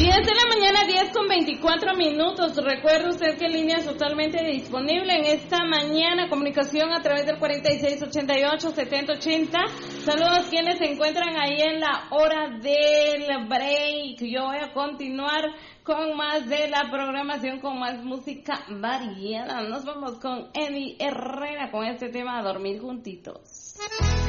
10 de la mañana, 10:24. Recuerde usted que en línea es totalmente disponible en esta mañana. Comunicación a través del 4688-7080. Saludos quienes se encuentran ahí en la hora del break. Yo voy a continuar con más de la programación, con más música variada. Nos vamos con Eddie Herrera con este tema, A Dormir Juntitos.